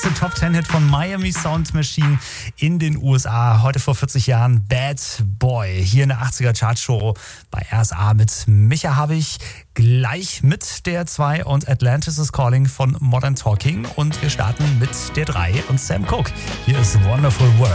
Der Top 10 Hit von Miami Sound Machine in den USA. Heute vor 40 Jahren Bad Boy. Hier in der 80er Chartshow bei RSA mit Micha Habich. Gleich mit der 2 und Atlantis is Calling von Modern Talking. Und wir starten mit der 3 und Sam Cooke. Hier ist Wonderful World.